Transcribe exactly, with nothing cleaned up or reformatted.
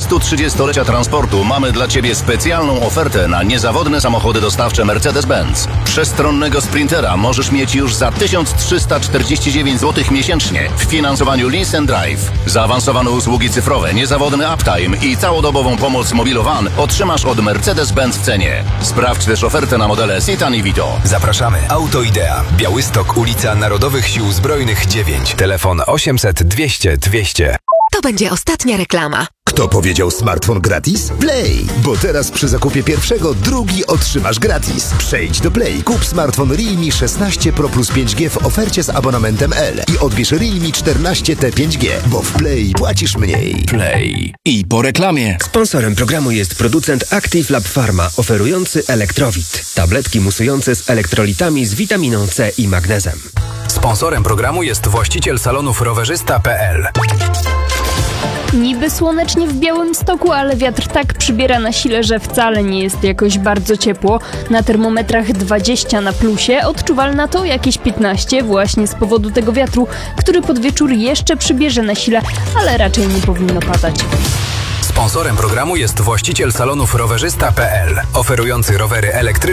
trzydziestolecia transportu mamy dla Ciebie specjalną ofertę na niezawodne samochody dostawcze Mercedes-Benz. Przestronnego Sprintera możesz mieć już za tysiąc trzysta czterdzieści dziewięć złotych miesięcznie w finansowaniu Lease and Drive. Zaawansowane usługi cyfrowe, niezawodny uptime i całodobową pomoc Mobilowan otrzymasz od Mercedes-Benz w cenie. Sprawdź też ofertę na modele Citan i Vito. Zapraszamy. Autoidea. Białystok, ulica Narodowych Sił Zbrojnych dziewięć. Telefon osiemset dwieście dwieście. To będzie ostatnia reklama. Kto powiedział smartfon gratis? Play! Bo teraz przy zakupie pierwszego drugi otrzymasz gratis. Przejdź do Play, kup smartfon Realme szesnaście Pro Plus pięć G w ofercie z abonamentem L i odbierz Realme czternaście T pięć G, bo w Play płacisz mniej. Play. I po reklamie. Sponsorem programu jest producent Active Lab Pharma, oferujący Elektrowit. Tabletki musujące z elektrolitami z witaminą C i magnezem. Sponsorem programu jest właściciel salonów rowerzysta kropka p l. Niby słonecznie w Białymstoku, ale wiatr tak przybiera na sile, że wcale nie jest jakoś bardzo ciepło. Na termometrach dwadzieścia na plusie, odczuwalna to jakieś piętnaście właśnie z powodu tego wiatru, który pod wieczór jeszcze przybierze na sile, ale raczej nie powinno padać. Sponsorem programu jest właściciel salonów rowerzysta kropka p l, oferujący rowery elektryczne